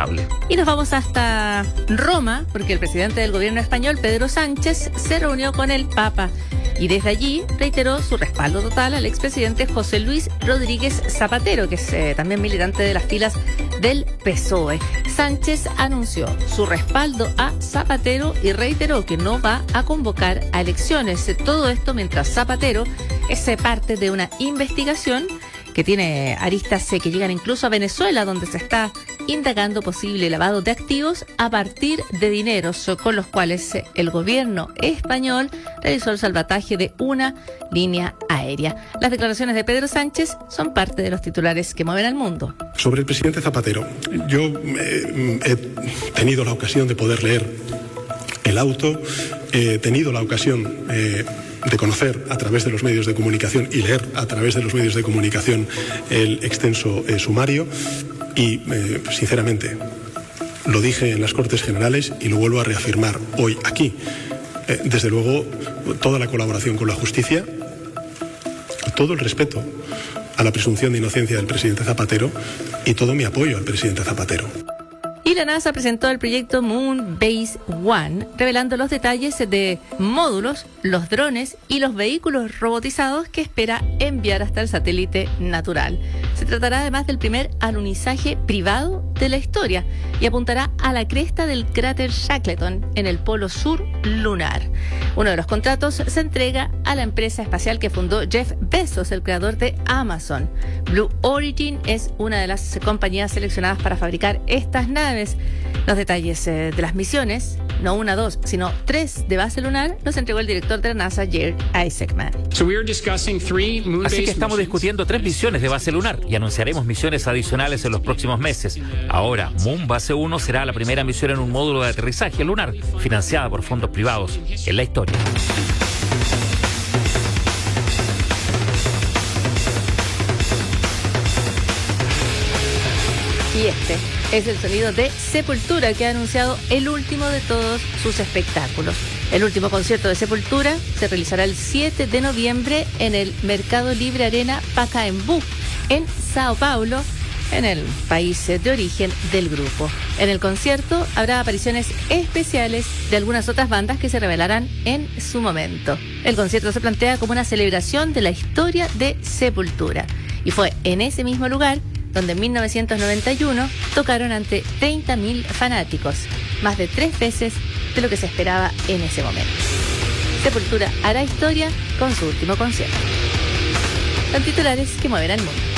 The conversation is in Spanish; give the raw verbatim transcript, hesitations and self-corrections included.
responsable. Y nos vamos hasta Roma, porque el presidente del gobierno español, Pedro Sánchez, se reunió con el Papa y desde allí reiteró su respaldo total al expresidente José Luis Rodríguez Zapatero, que es eh, también militante de las filas del P S O E. Sánchez anunció su respaldo a Zapatero y reiteró que no va a convocar a elecciones. Todo esto mientras Zapatero es parte de una investigación que tiene aristas que llegan incluso a Venezuela, donde se está indagando posible lavado de activos a partir de dineros con los cuales el gobierno español realizó el salvataje de una línea aérea. Las declaraciones de Pedro Sánchez son parte de los titulares que mueven al mundo. Sobre el presidente Zapatero, yo eh, he tenido la ocasión de poder leer el auto, he tenido la ocasión eh, de conocer a través de los medios de comunicación y leer a través de los medios de comunicación el extenso eh, sumario y, eh, sinceramente, lo dije en las Cortes Generales y lo vuelvo a reafirmar hoy aquí. Eh, desde luego, toda la colaboración con la justicia, todo el respeto a la presunción de inocencia del presidente Zapatero y todo mi apoyo al presidente Zapatero. Y la NASA presentó el proyecto Moon Base One, revelando los detalles de módulos, los drones y los vehículos robotizados que espera enviar hasta el satélite natural. Se tratará además del primer alunizaje privado de la historia y apuntará a la cresta del cráter Shackleton en el polo sur lunar. Uno de los contratos se entrega a la empresa espacial que fundó Jeff Bezos, el creador de Amazon. Blue Origin es una de las compañías seleccionadas para fabricar estas naves. Los detalles eh, de las misiones, no una, dos, sino tres de base lunar, los entregó el director de la NASA, Jared Isaacman. Así que estamos discutiendo tres misiones de base lunar y anunciaremos misiones adicionales en los próximos meses. Ahora, Moon Base uno será la primera misión en un módulo de aterrizaje lunar, financiada por fondos privados en la historia. Y este es el sonido de Sepultura, que ha anunciado el último de todos sus espectáculos. El último concierto de Sepultura se realizará el siete de noviembre en el Mercado Libre Arena Pacaembu, en Sao Paulo, en el país de origen del grupo. En el concierto habrá apariciones especiales de algunas otras bandas que se revelarán en su momento. El concierto se plantea como una celebración de la historia de Sepultura y fue en ese mismo lugar donde en mil novecientos noventa y uno tocaron ante treinta mil fanáticos, más de tres veces de lo que se esperaba en ese momento. Sepultura hará historia con su último concierto. Son titulares que mueven al mundo.